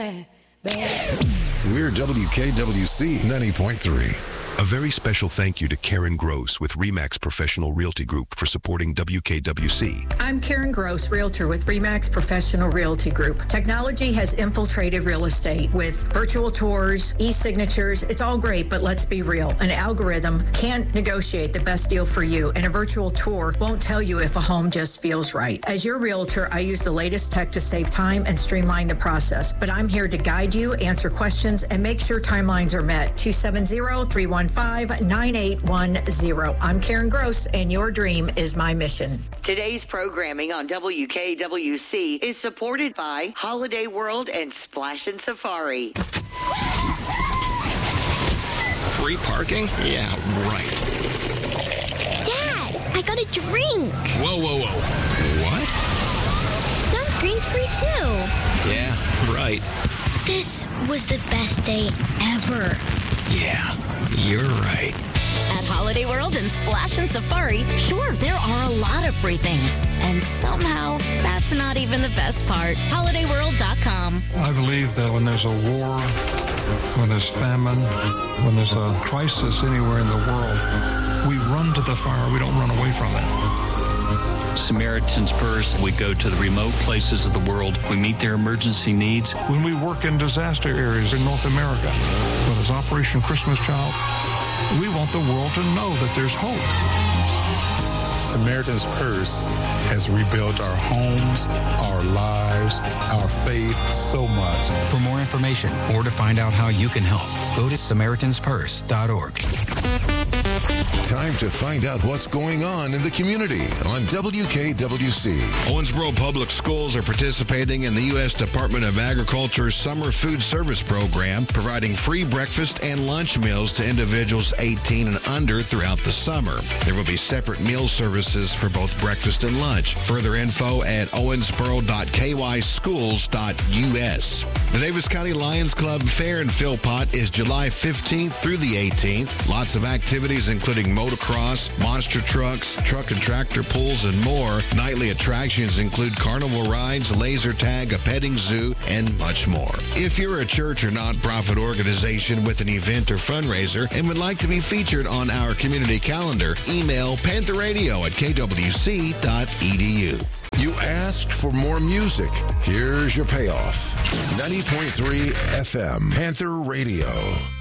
We're WKWC 90.3. A very special thank you to Karen Gross with RE/MAX Professional Realty Group for supporting WKWC. I'm Karen Gross, Realtor with RE/MAX Professional Realty Group. Technology has infiltrated real estate with virtual tours, e-signatures. It's all great, but let's be real. An algorithm can't negotiate the best deal for you, and a virtual tour won't tell you if a home just feels right. As your realtor, I use the latest tech to save time and streamline the process, but I'm here to guide you, answer questions, and make sure timelines are met. 270-315-9810. I'm Karen Gross, and your dream is my mission. Today's programming on WKWC is supported by Holiday World and Splash and Safari. Free parking? Yeah, right. Dad, I got a drink. Whoa. What? Sunscreen's free too. Yeah, right. This was the best day ever. Yeah, you're right. At Holiday World and Splash and Safari, sure, there are a lot of free things. And somehow, that's not even the best part. HolidayWorld.com. I believe that when there's a war, when there's famine, when there's a crisis anywhere in the world, we run to the fire. We don't run away from it. Samaritan's Purse. We go to the remote places of the world. We meet their emergency needs. When we work in disaster areas in North America, but as Operation Christmas Child, we want the world to know that there's hope. Samaritan's Purse has rebuilt our homes, our lives, our faith so much. For more information or to find out how you can help, go to SamaritansPurse.org. Time to find out what's going on in the community on WKWC. Owensboro Public Schools are participating in the U.S. Department of Agriculture's Summer Food Service Program, providing free breakfast and lunch meals to individuals 18 and under throughout the summer. There will be separate meal services for both breakfast and lunch. Further info at owensboro.kyschools.us. The Davis County Lions Club Fair in Philpott is July 15th through the 18th. Lots of activities including motocross, monster trucks, truck and tractor pulls, and more. Nightly attractions include carnival rides, laser tag, a petting zoo, and much more. If you're a church or nonprofit organization with an event or fundraiser and would like to be featured on our community calendar, email pantherradio@kwc.edu. You asked for more music. Here's your payoff. 90.3 FM, Panther Radio.